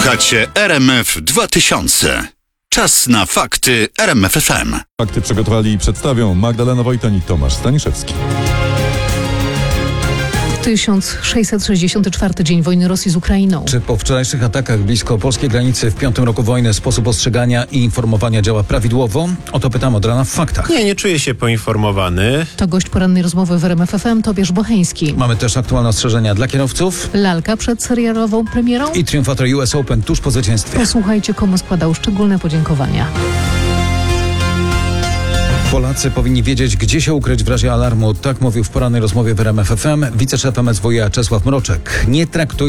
Słuchacie RMF 2000. Czas na fakty RMF FM. Fakty przygotowali i przedstawią Magdalena Wojtan i Tomasz Staniszewski. 1664 dzień wojny Rosji z Ukrainą. Czy po wczorajszych atakach blisko polskiej granicy w 5. roku wojny sposób ostrzegania i informowania działa prawidłowo? O to pytam od rana w faktach. Nie czuję się poinformowany. To gość porannej rozmowy w RMF FM Tobiasz Bocheński. Mamy też aktualne ostrzeżenia dla kierowców. Lalka przed serialową premierą. I triumfator US Open tuż po zwycięstwie. Posłuchajcie, komu składał szczególne podziękowania. Polacy powinni wiedzieć, gdzie się ukryć w razie alarmu. Tak mówił w porannej rozmowie w RMF FM wiceszef MSWiA Czesław Mroczek. Nie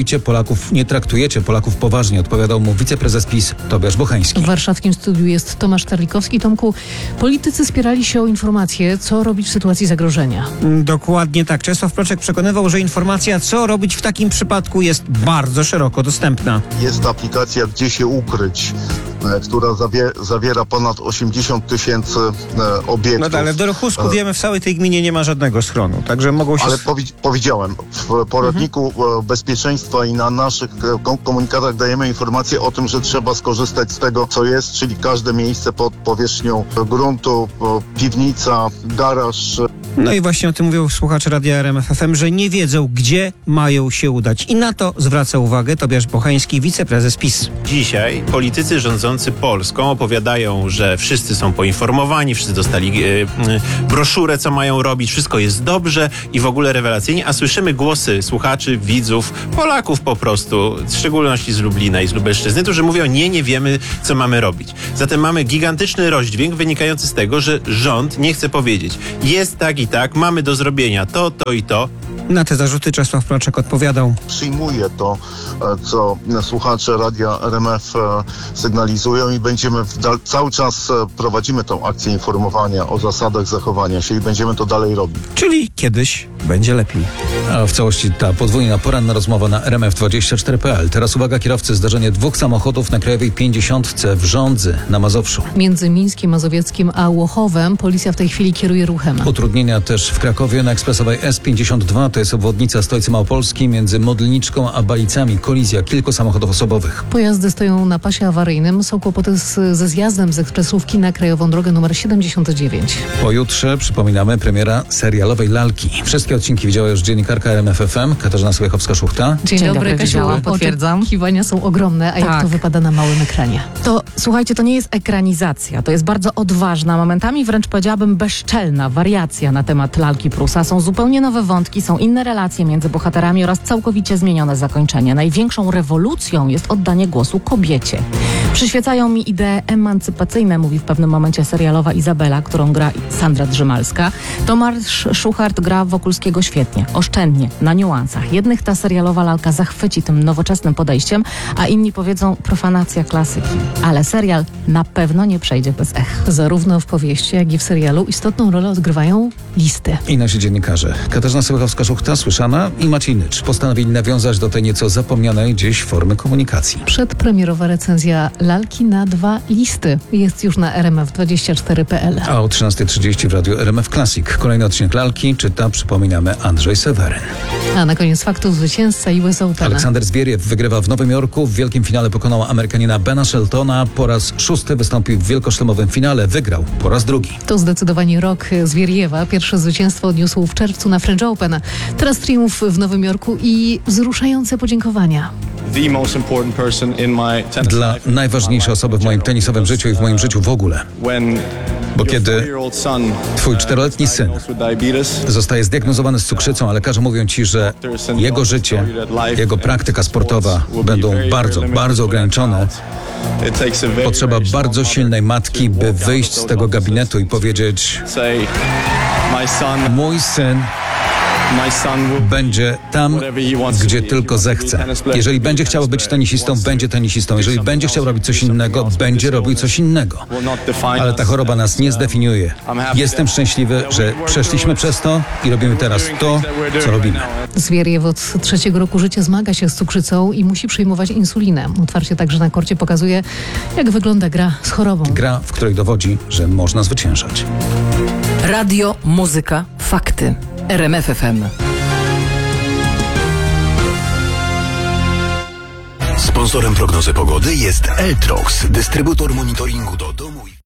traktujecie Polaków poważnie, odpowiadał mu wiceprezes PiS Tobiasz Bocheński. W warszawskim studiu jest Tomasz Terlikowski. Tomku, politycy spierali się o informacje, co robić w sytuacji zagrożenia. Dokładnie tak. Czesław Mroczek przekonywał, że informacja, co robić w takim przypadku, jest bardzo szeroko dostępna. Jest aplikacja Gdzie się ukryć, która zawiera ponad 80 tysięcy obiektów. No ale w Dorochusku wiemy, w całej tej gminie nie ma żadnego schronu, także mogą się... Ale powiedziałem, w poradniku bezpieczeństwa i na naszych komunikatach dajemy informację o tym, że trzeba skorzystać z tego, co jest, czyli każde miejsce pod powierzchnią gruntu, piwnica, garaż. No i właśnie o tym mówią słuchacze Radia RMF FM, że nie wiedzą, gdzie mają się udać. I na to zwraca uwagę Tobiasz Bocheński, wiceprezes PiS. Dzisiaj politycy rządzący Polską opowiadają, że wszyscy są poinformowani, wszyscy dostali broszurę, co mają robić, wszystko jest dobrze i w ogóle rewelacyjnie, a słyszymy głosy słuchaczy, widzów, Polaków po prostu, w szczególności z Lublina i z Lubelszczyzny, którzy mówią, nie wiemy, co mamy robić. Zatem mamy gigantyczny rozdźwięk wynikający z tego, że rząd nie chce powiedzieć, jest tak i tak, mamy do zrobienia to i to. Na te zarzuty Czesław Mroczek odpowiadał. Przyjmuję to, co słuchacze Radia RMF sygnalizują i będziemy cały czas prowadzimy tą akcję informowania o zasadach zachowania się i będziemy to dalej robić. Czyli kiedyś będzie lepiej. A w całości ta podwójna poranna rozmowa na RMF24.pl. Teraz uwaga kierowcy, zdarzenie 2 samochodów na Krajowej 50 w Żądzy na Mazowszu. Między Mińskiem Mazowieckim a Łochowem policja w tej chwili kieruje ruchem. Utrudnienia też w Krakowie na ekspresowej S52, to jest obwodnica stolicy Małopolski między Modlniczką a Balicami. Kolizja kilku samochodów osobowych. Pojazdy stoją na pasie awaryjnym. Są kłopoty ze zjazdem z ekspresówki na krajową drogę nr 79. Pojutrze, przypominamy, premiera serialowej Lalki. Wszystkie odcinki widziała już dziennikarka RMF FM Katarzyna Słychowska-Szuchta. Dzień dobry, Kasiu. Widziałam, potwierdzam. Oczekiwania są ogromne, a jak to wypada na małym ekranie? To, słuchajcie, to nie jest ekranizacja. To jest bardzo odważna, momentami wręcz powiedziałabym bezczelna wariacja na temat Lalki Prusa. Są zupełnie nowe wątki, są inne relacje między bohaterami oraz całkowicie zmienione zakończenie. Największą rewolucją jest oddanie głosu kobiecie. Przyświecają mi idee emancypacyjne, mówi w pewnym momencie serialowa Izabela, którą gra Sandra Drzymalska. Tomasz Szuchart gra Wokulskiego świetnie, oszczędnie, na niuansach. Jednych ta serialowa lalka zachwyci tym nowoczesnym podejściem, a inni powiedzą profanacja klasyki. Ale serial na pewno nie przejdzie bez ech. Zarówno w powieści, jak i w serialu istotną rolę odgrywają listy. I nasi dziennikarze. Katarzyna Słychowska-Szuchta, słyszana, i Maciej Nycz postanowili nawiązać do tej nieco zapomnianej dziś formy komunikacji. Przedpremierowa recenzja Lalki na 2 listy jest już na RMF24.pl. A o 13:30 w radiu RMF Classic. Kolejny odcinek Lalki czyta, przypominamy, Andrzej Seweryn. A na koniec faktów zwycięzca US Open. Aleksander Zwieriew wygrywa w Nowym Jorku. W wielkim finale pokonał Amerykanina Bena Sheltona. Po raz 6. wystąpił w wielkoszlemowym finale. Wygrał po raz 2. To zdecydowanie rok Zwieriewa. Pierwsze zwycięstwo odniósł w czerwcu na French Open. Teraz triumf w Nowym Jorku i wzruszające podziękowania. Dla najważniejszej osoby w moim tenisowym życiu i w moim życiu w ogóle. Bo kiedy twój 4-letni syn zostaje zdiagnozowany z cukrzycą, a lekarze mówią ci, że jego życie, jego praktyka sportowa będą bardzo, bardzo ograniczone, potrzeba bardzo silnej matki, by wyjść z tego gabinetu i powiedzieć: mój syn będzie tam, gdzie tylko zechce. Jeżeli będzie chciał być tenisistą, będzie tenisistą. Jeżeli będzie chciał robić coś innego, będzie robił coś innego. Ale ta choroba nas nie zdefiniuje. Jestem szczęśliwy, że przeszliśmy przez to i robimy teraz to, co robimy. Zwieriew od 3. roku życia zmaga się z cukrzycą i musi przyjmować insulinę. Otwarcie także na korcie pokazuje, jak wygląda gra z chorobą. Gra, w której dowodzi, że można zwyciężać. Radio, muzyka, fakty. RMF FM. Sponsorem prognozy pogody jest Eltrox, dystrybutor monitoringu do domu.